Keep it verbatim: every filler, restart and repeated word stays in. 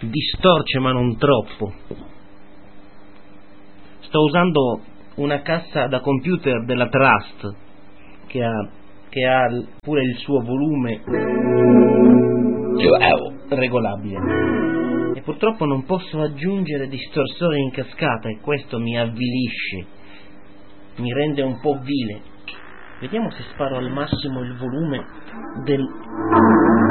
distorce ma non troppo. Sto usando una cassa da computer della Trust che ha, che ha pure il suo volume regolabile, e purtroppo non posso aggiungere distorsore in cascata, e questo mi avvilisce, mi rende un po' vile. Vediamo se sparo al massimo il volume del